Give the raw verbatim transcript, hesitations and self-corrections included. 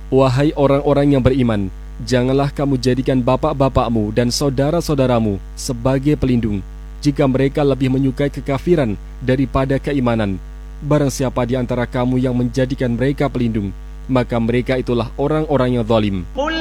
Wahai orang-orang yang beriman, janganlah kamu jadikan bapak-bapakmu dan saudara-saudaramu sebagai pelindung, jika mereka lebih menyukai kekafiran daripada keimanan. Barang siapa di antara kamu yang menjadikan mereka pelindung, maka mereka itulah orang-orang yang zalim.